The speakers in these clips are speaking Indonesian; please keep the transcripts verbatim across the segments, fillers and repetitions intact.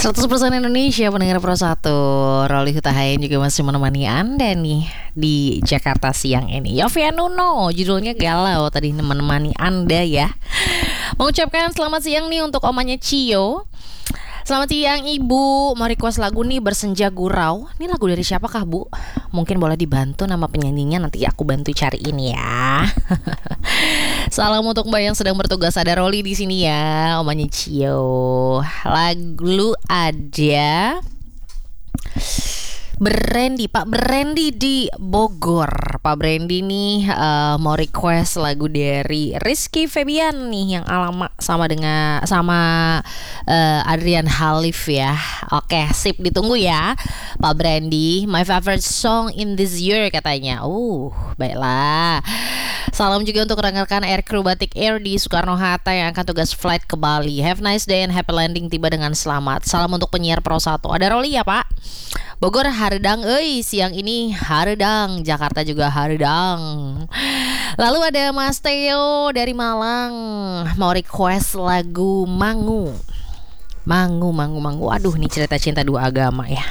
seratus persen Indonesia pendengar Pro satu. Rolly Hutahayan juga masih menemani Anda nih di Jakarta siang ini. Yovie Nuno, judulnya galau tadi menemani Anda ya. Mengucapkan selamat siang nih untuk omanya Cio. Selamat siang Ibu, mau request lagu nih Bersenja Gurau. Ini lagu dari siapakah Bu? Mungkin boleh dibantu nama penyanyinya, nanti aku bantu cariin ya. Salam untuk Mbak yang sedang bertugas, ada Rolly di sini ya, omanya Cio. Lagu ada Brandy, Pak Brandy di Bogor. Pak Brandy nih uh, mau request lagu dari Rizky Febian nih yang alamak sama dengan sama uh, Adrian Halif ya. Oke, sip, ditunggu ya Pak Brandy. My favorite song in this year katanya. Uh, baiklah. Salam juga untuk rekan-rekan Aircrew Batik Air di Soekarno-Hatta yang akan tugas flight ke Bali. Have nice day and happy landing, tiba dengan selamat. Salam untuk penyiar Pro satu. Ada Rolly ya Pak? Bogor haredang, euy, siang ini haredang. Jakarta juga haredang. Lalu ada Mas Theo dari Malang mau request lagu Mangu. Mangu, Mangu, Mangu. Aduh, nih cerita cinta dua agama ya.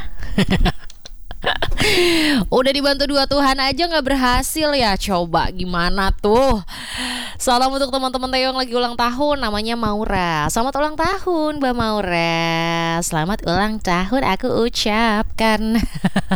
Udah dibantu dua Tuhan aja gak berhasil ya. Coba gimana tuh. Salam untuk teman-teman Theo yang lagi ulang tahun, namanya Maura. Selamat ulang tahun Mbak Maura. Selamat ulang tahun aku ucapkan.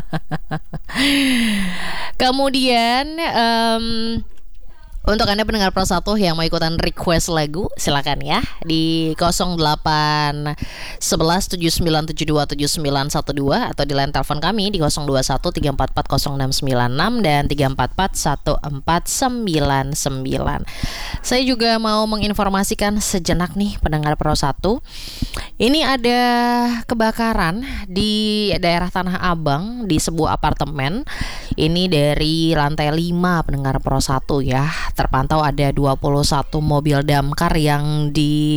Kemudian um, untuk Anda pendengar Pro satu yang mau ikutan request lagu, silakan ya di nol delapan satu satu tujuh sembilan tujuh dua tujuh sembilan satu dua atau di line telepon kami di nol dua satu tiga empat empat nol enam sembilan enam dan tiga empat empat satu empat sembilan sembilan. Saya juga mau menginformasikan sejenak nih pendengar Pro satu. Ini ada kebakaran di daerah Tanah Abang di sebuah apartemen. Ini dari lantai lima pendengar Pro satu ya. Terpantau ada dua puluh satu mobil damkar yang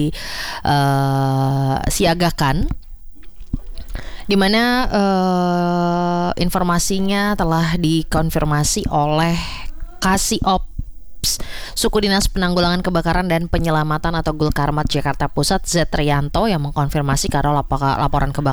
disiagakan, di mana uh, informasinya telah dikonfirmasi oleh Kasih-Ops Suku Dinas Penanggulangan Kebakaran dan Penyelamatan atau Gulkarmat Jakarta Pusat Z Trianto yang mengkonfirmasi kalau laporan kebakaran